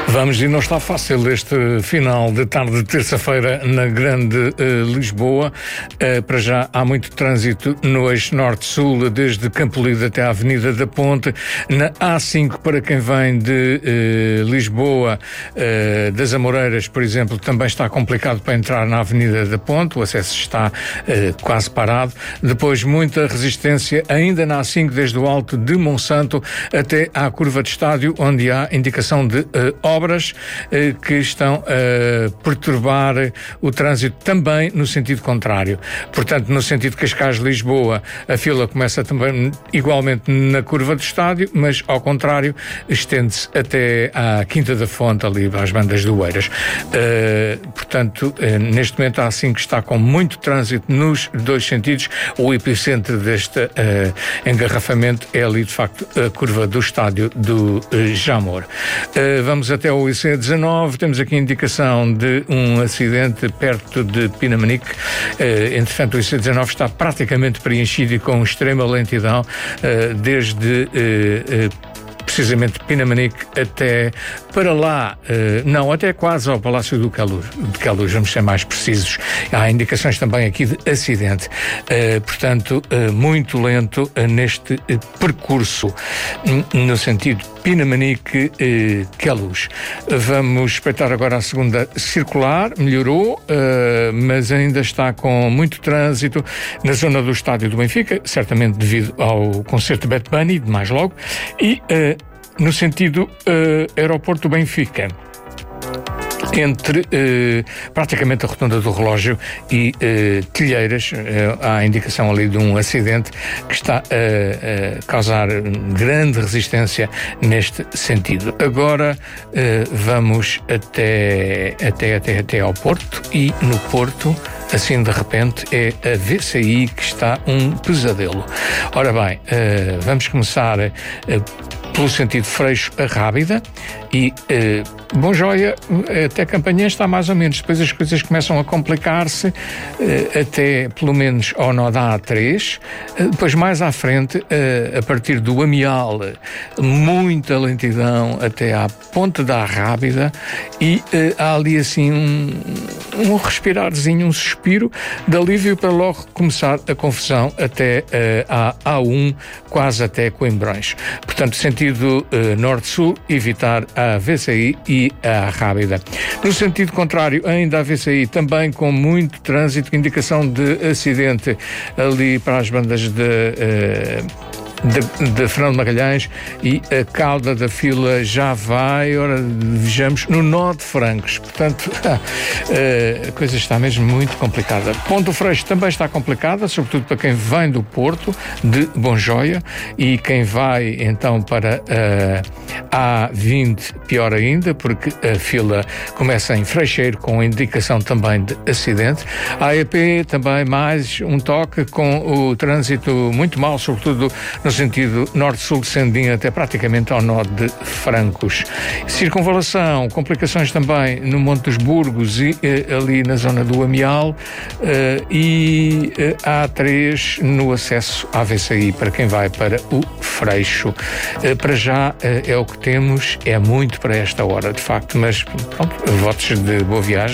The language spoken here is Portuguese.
Vamos, e não está fácil este final de tarde de terça-feira na Grande Lisboa. Para já há muito trânsito no eixo norte-sul, desde Campolide até à Avenida da Ponte. Na A5, para quem vem de Lisboa, das Amoreiras, por exemplo, também está complicado para entrar na Avenida da Ponte. O acesso está quase parado. Depois, muita resistência ainda na A5, desde o Alto de Monsanto até à Curva de Estádio, onde há indicação de obras que estão a perturbar o trânsito também no sentido contrário. Portanto, no sentido Cascais-Lisboa, a fila começa também igualmente na Curva do Estádio, mas ao contrário, estende-se até à Quinta da Fonte, ali às bandas do Oeiras. Portanto, neste momento a A5 está com muito trânsito nos dois sentidos. O epicentro deste engarrafamento é ali, de facto, a Curva do Estádio do Jamor. Vamos até o IC19, temos aqui indicação de um acidente perto de Pinamanique. Entretanto, o IC19 está praticamente preenchido e com extrema lentidão, desde precisamente Pinamanique até para lá, até quase ao Palácio do Queluz, vamos ser mais precisos. Há indicações também aqui de acidente. Portanto, muito lento neste percurso, no sentido Pinamanique-Queluz. Vamos espreitar agora a segunda circular. Melhorou, mas ainda está com muito trânsito na zona do Estádio do Benfica, certamente devido ao concerto de Bad Bunny, de mais logo, e no sentido Aeroporto do Benfica, entre praticamente a Rotunda do Relógio e Telheiras. Há indicação ali de um acidente que está a causar grande resistência neste sentido. Agora vamos até ao Porto, e no Porto, assim de repente, é a VCI que está um pesadelo. Ora bem, vamos começar pelo sentido Freixo a Rábida, e Bom Joia até Campanhã está mais ou menos. Depois as coisas começam a complicar-se até pelo menos ao nó da A3. Depois mais à frente, a partir do Amial, muita lentidão até à Ponte da Rábida, e há ali assim um respirarzinho, um suspiro de alívio, para logo começar a confusão até à A1, quase até Coimbrões. Portanto, sentido norte-sul, evitar a VCI e a Rábida. No sentido contrário, ainda a VCI também com muito trânsito, indicação de acidente ali para as bandas de Fernão de Magalhães, e a cauda da fila já vai, ora, vejamos, no nó de Francos. Portanto, a coisa está mesmo muito complicada. Ponto Freixo também está complicada, sobretudo para quem vem do Porto, de Bom Joia, e quem vai então para a A20, pior ainda, porque a fila começa em Freixeiro, com indicação também de acidente. A AEP também mais um toque, com o trânsito muito mal, sobretudo no sentido norte-sul de Sendim até praticamente ao nó de Francos. Circunvalação, complicações também no Monte dos Burgos e ali na zona do Amial, e A3 no acesso à VCI para quem vai para o Freixo. Para já é o que temos, é muito para esta hora, de facto, mas pronto, votos de boa viagem.